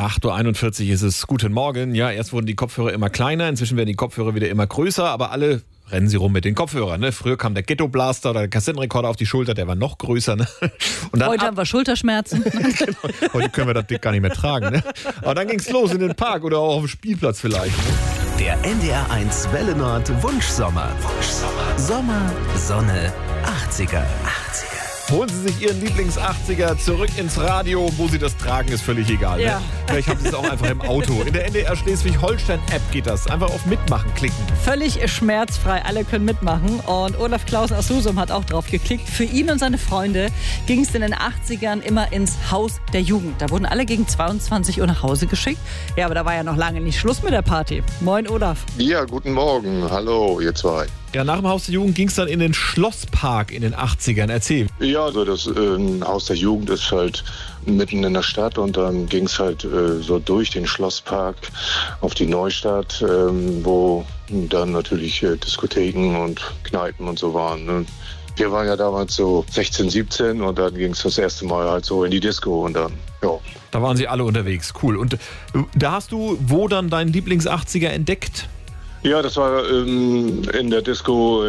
8.41 Uhr ist es. Guten Morgen. Ja, erst wurden die Kopfhörer immer kleiner, inzwischen werden die Kopfhörer wieder immer größer, aber alle rennen sie rum mit den Kopfhörern. Ne? Früher kam der Ghetto-Blaster oder der Kassettenrekorder auf die Schulter, der war noch größer. Ne? Und dann Heute haben wir Schulterschmerzen. Genau. Heute können wir das Ding gar nicht mehr tragen. Ne? Aber dann ging's los in den Park oder auch auf dem Spielplatz vielleicht. Ne? Der NDR1 Welle Nord Wunschsommer. Sommer, Sonne, 80er. Holen Sie sich Ihren Lieblings-80er zurück ins Radio. Wo Sie das tragen, ist völlig egal. Ja. Ne? Vielleicht haben Sie es auch einfach im Auto. In der NDR Schleswig-Holstein-App geht das. Einfach auf Mitmachen klicken. Völlig schmerzfrei, alle können mitmachen. Und Olaf Klaus aus Husum hat auch drauf geklickt. Für ihn und seine Freunde ging es in den 80ern immer ins Haus der Jugend. Da wurden alle gegen 22 Uhr nach Hause geschickt. Ja, aber da war ja noch lange nicht Schluss mit der Party. Moin, Olaf. Ja, guten Morgen. Hallo, ihr zwei. Ja, nach dem Haus der Jugend ging es dann in den Schlosspark in den 80ern. Erzähl. Ja, also das Haus der Jugend ist halt mitten in der Stadt und dann ging es halt so durch den Schlosspark auf die Neustadt, wo dann natürlich Diskotheken und Kneipen und so waren. Ne? Wir waren ja damals so 16, 17 und dann ging es das erste Mal halt so in die Disco und dann, ja. Da waren sie alle unterwegs. Cool. Und da hast du wo dann deinen Lieblings-80er entdeckt? Ja, das war in der Disco